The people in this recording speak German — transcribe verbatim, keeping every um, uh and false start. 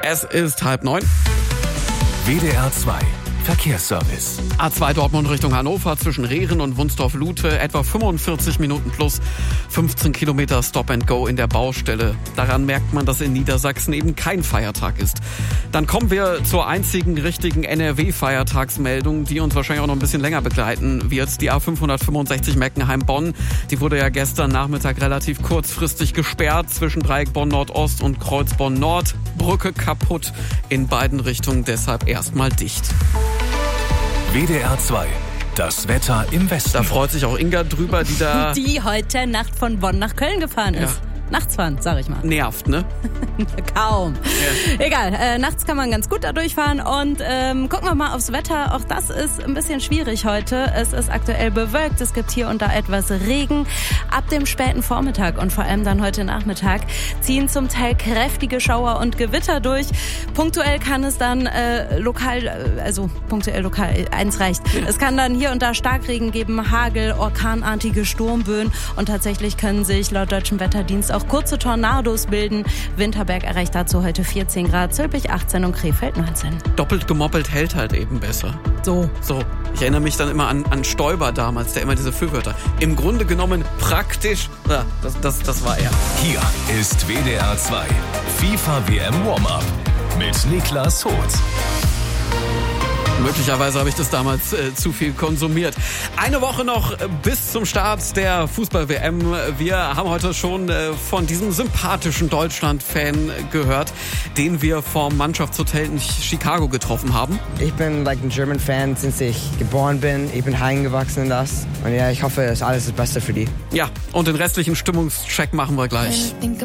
Es ist halb neun. W D R zwei Verkehrsservice. A zwei Dortmund Richtung Hannover zwischen Rehren und Wunsdorf-Lute. Etwa fünfundvierzig Minuten plus fünfzehn Kilometer Stop and Go in der Baustelle. Daran merkt man, dass in Niedersachsen eben kein Feiertag ist. Dann kommen wir zur einzigen richtigen N R W-Feiertagsmeldung, die uns wahrscheinlich auch noch ein bisschen länger begleiten wird. Die A fünfhundertfünfundsechzig Meckenheim-Bonn. Die wurde ja gestern Nachmittag relativ kurzfristig gesperrt zwischen Dreieck Bonn-Nordost und Kreuz Bonn-Nord. Brücke kaputt in beiden Richtungen, deshalb erstmal dicht. W D R zwei, das Wetter im Westen. Da freut sich auch Inga drüber, die da... Die heute Nacht von Bonn nach Köln gefahren ist. Ja. Nachts fahren, sag ich mal. Nervt, ne? Kaum. Ja. Egal, äh, nachts kann man ganz gut da durchfahren und ähm, gucken wir mal aufs Wetter. Auch das ist ein bisschen schwierig heute. Es ist aktuell bewölkt, es gibt hier und da etwas Regen. Ab dem späten Vormittag und vor allem dann heute Nachmittag ziehen zum Teil kräftige Schauer und Gewitter durch. Punktuell kann es dann äh, lokal, äh, also punktuell lokal, eins reicht. Es kann dann hier und da Starkregen geben, Hagel, orkanartige Sturmböen und tatsächlich können sich laut Deutschem Wetterdienst auch kurze Tornados bilden. Winterberg erreicht dazu heute vierzehn Grad, Zülpich achtzehn und Krefeld neunzehn. Doppelt gemoppelt hält halt eben besser. So. So, ich erinnere mich dann immer an, an Stoiber damals, der immer diese Füllwörter. Im Grunde genommen praktisch, ja, das, das, das war er. Hier ist W D R zwei FIFA W M Warm-Up mit Niklas Hoth. Möglicherweise habe ich das damals äh, zu viel konsumiert. Eine Woche noch äh, bis zum Start der Fußball-W M. Wir haben heute schon äh, von diesem sympathischen Deutschland-Fan gehört, den wir vom Mannschaftshotel in Chicago getroffen haben. Ich bin like ein German Fan, seit ich geboren bin. Ich bin heimgewachsen in das. Und ja, ich hoffe, es ist alles das Beste für die. Ja, und den restlichen Stimmungscheck machen wir gleich.